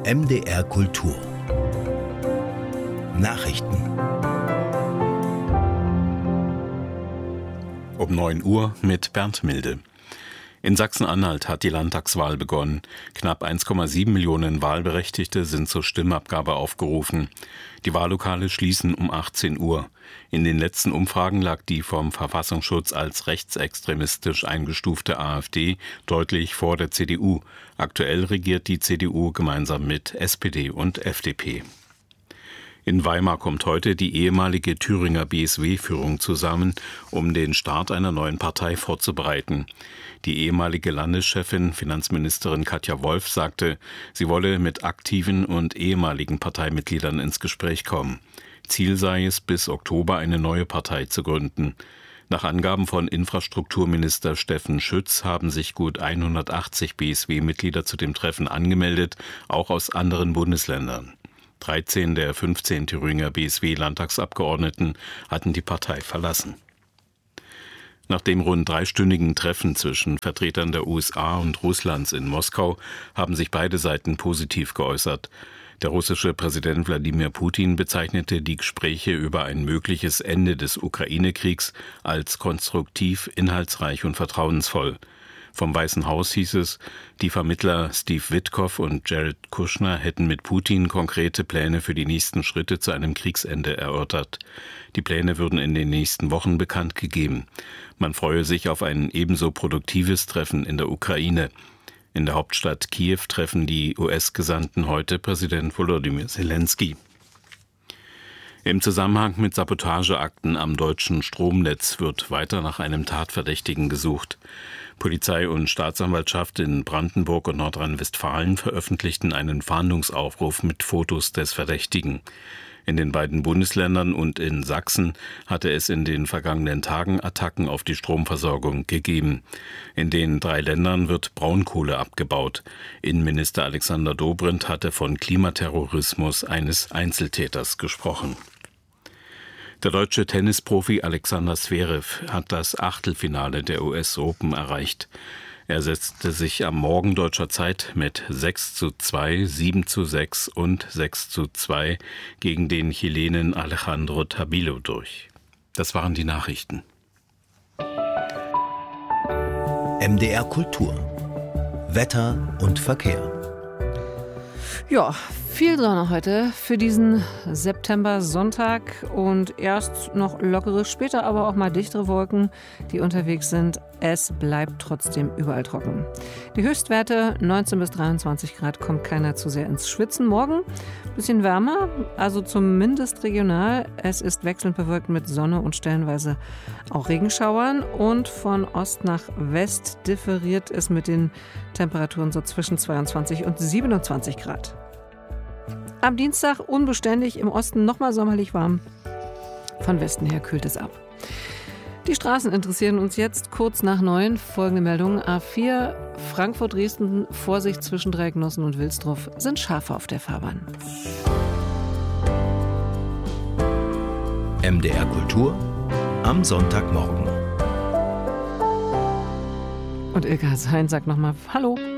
MDR Kultur Nachrichten. Um 9 Uhr mit Bernd Milde. In Sachsen-Anhalt hat die Landtagswahl begonnen. Knapp 1,7 Millionen Wahlberechtigte sind zur Stimmabgabe aufgerufen. Die Wahllokale schließen um 18 Uhr. In den letzten Umfragen lag die vom Verfassungsschutz als rechtsextremistisch eingestufte AfD deutlich vor der CDU. Aktuell regiert die CDU gemeinsam mit SPD und FDP. In Weimar kommt heute die ehemalige Thüringer BSW-Führung zusammen, um den Start einer neuen Partei vorzubereiten. Die ehemalige Landeschefin, Finanzministerin Katja Wolf, sagte, sie wolle mit aktiven und ehemaligen Parteimitgliedern ins Gespräch kommen. Ziel sei es, bis Oktober eine neue Partei zu gründen. Nach Angaben von Infrastrukturminister Steffen Schütz haben sich gut 180 BSW-Mitglieder zu dem Treffen angemeldet, auch aus anderen Bundesländern. 13 der 15 Thüringer BSW-Landtagsabgeordneten hatten die Partei verlassen. Nach dem rund dreistündigen Treffen zwischen Vertretern der USA und Russlands in Moskau haben sich beide Seiten positiv geäußert. Der russische Präsident Wladimir Putin bezeichnete die Gespräche über ein mögliches Ende des Ukraine-Kriegs als konstruktiv, inhaltsreich und vertrauensvoll. Vom Weißen Haus hieß es, die Vermittler Steve Witkoff und Jared Kushner hätten mit Putin konkrete Pläne für die nächsten Schritte zu einem Kriegsende erörtert. Die Pläne würden in den nächsten Wochen bekannt gegeben. Man freue sich auf ein ebenso produktives Treffen in der Ukraine. In der Hauptstadt Kiew treffen die US-Gesandten heute Präsident Volodymyr Zelensky. Im Zusammenhang mit Sabotageakten am deutschen Stromnetz wird weiter nach einem Tatverdächtigen gesucht. Polizei und Staatsanwaltschaft in Brandenburg und Nordrhein-Westfalen veröffentlichten einen Fahndungsaufruf mit Fotos des Verdächtigen. In den beiden Bundesländern und in Sachsen hatte es in den vergangenen Tagen Attacken auf die Stromversorgung gegeben. In den 3 Ländern wird Braunkohle abgebaut. Innenminister Alexander Dobrindt hatte von Klimaterrorismus eines Einzeltäters gesprochen. Der deutsche Tennisprofi Alexander Zverev hat das Achtelfinale der US Open erreicht. Er setzte sich am Morgen deutscher Zeit mit 6:2, 7:6 und 6:2 gegen den Chilenen Alejandro Tabilo durch. Das waren die Nachrichten. MDR Kultur Wetter und Verkehr. Ja, viel dran heute für diesen September-Sonntag und erst noch lockere, später aber auch mal dichtere Wolken, die unterwegs sind. Es bleibt trotzdem überall trocken. Die Höchstwerte 19 bis 23 Grad, kommt keiner zu sehr ins Schwitzen. Morgen ein bisschen wärmer, also zumindest regional. Es ist wechselnd bewölkt mit Sonne und stellenweise auch Regenschauern. Und von Ost nach West differiert es mit den Temperaturen so zwischen 22 und 27 Grad. Am Dienstag unbeständig, im Osten nochmal sommerlich warm. Von Westen her kühlt es ab. Die Straßen interessieren uns jetzt kurz nach 9. Folgende Meldung. A4 Frankfurt-Dresden, Vorsicht zwischen Dreiecknossen und Wilsdruff, sind Schafe auf der Fahrbahn. MDR Kultur am Sonntagmorgen. Und Ilka Hein sagt nochmal Hallo.